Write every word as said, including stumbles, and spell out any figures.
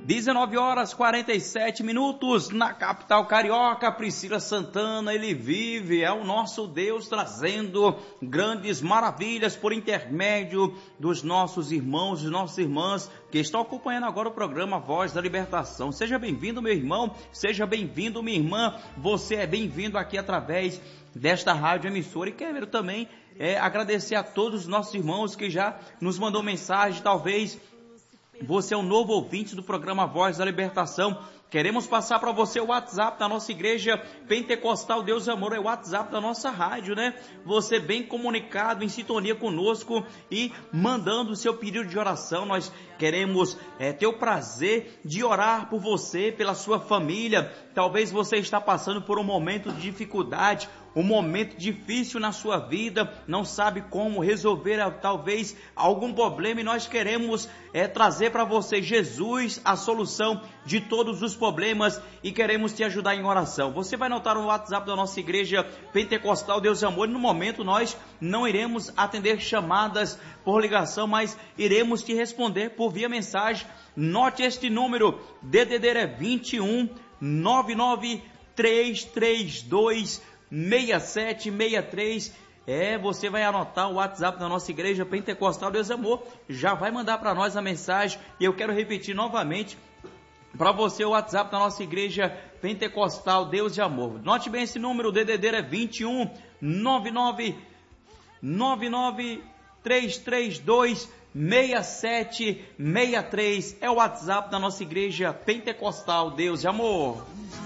dezenove horas e quarenta e sete minutos na capital carioca. Priscila Santana, ele vive, é o nosso Deus trazendo grandes maravilhas por intermédio dos nossos irmãos e nossas irmãs que estão acompanhando agora o programa Voz da Libertação. Seja bem-vindo, meu irmão, seja bem-vindo, minha irmã, você é bem-vindo aqui através desta rádio emissora. E quero também é, agradecer a todos os nossos irmãos que já nos mandou mensagem. Talvez você é um novo ouvinte do programa Voz da Libertação. Queremos passar para você o WhatsApp da nossa igreja Pentecostal Deus e Amor, é o WhatsApp da nossa rádio, né? Você bem comunicado, em sintonia conosco e mandando o seu pedido de oração. Nós queremos é, ter o prazer de orar por você, pela sua família. Talvez você está passando por um momento de dificuldade, um momento difícil na sua vida, não sabe como resolver talvez algum problema, e nós queremos é, trazer para você Jesus, a solução de todos os problemas, e queremos te ajudar em oração. Você vai notar o WhatsApp da nossa igreja Pentecostal Deus e Amor. No momento nós não iremos atender chamadas por ligação, mas iremos te responder por via mensagem. Note este número, D D D é vinte e um, nove nove três três dois, seis sete seis três. É, você vai anotar o WhatsApp da nossa igreja Pentecostal Deus e Amor, já vai mandar para nós a mensagem, e eu quero repetir novamente para você o WhatsApp da nossa igreja Pentecostal Deus e Amor. Note bem esse número, o D D D é vinte e um, nove nove nove três três dois, seis sete seis três, é o WhatsApp da nossa igreja Pentecostal Deus e Amor.